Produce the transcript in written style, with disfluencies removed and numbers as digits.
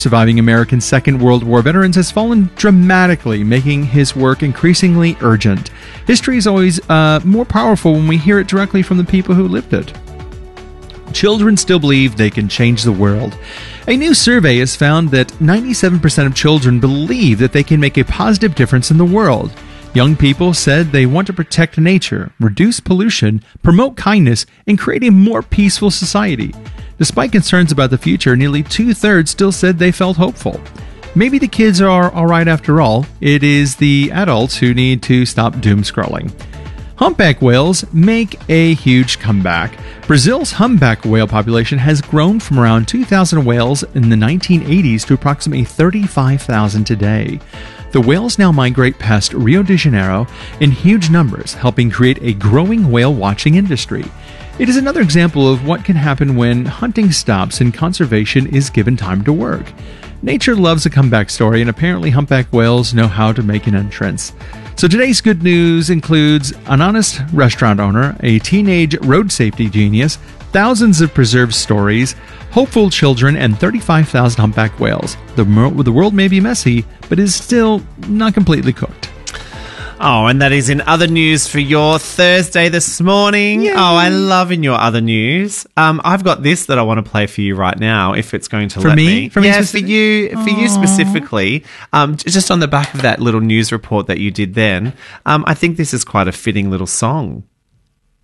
surviving American Second World War veterans has fallen dramatically, making his work increasingly urgent. History is always more powerful when we hear it directly from the people who lived it. Children still believe they can change the world. A new survey has found that 97% of children believe that they can make a positive difference in the world. Young people said they want to protect nature, reduce pollution, promote kindness, and create a more peaceful society. Despite concerns about the future, nearly two-thirds still said they felt hopeful. Maybe the kids are alright after all. It is the adults who need to stop doom scrolling. Humpback whales make a huge comeback. Brazil's humpback whale population has grown from around 2,000 whales in the 1980s to approximately 35,000 today. The whales now migrate past Rio de Janeiro in huge numbers, helping create a growing whale watching industry. It is another example of what can happen when hunting stops and conservation is given time to work. Nature loves a comeback story, and apparently humpback whales know how to make an entrance. So today's good news includes an honest restaurant owner, a teenage road safety genius, thousands of preserved stories, hopeful children, and 35,000 humpback whales. The world may be messy, but is still not completely cooked. Oh, and that is in other news for your Thursday this morning. Yay. Oh, I love in your other news. I've got this that I want to play for you right now, if it's going to For let me? me. For me for you specifically. Just on the back of that little news report that you did then, I think this is quite a fitting little song.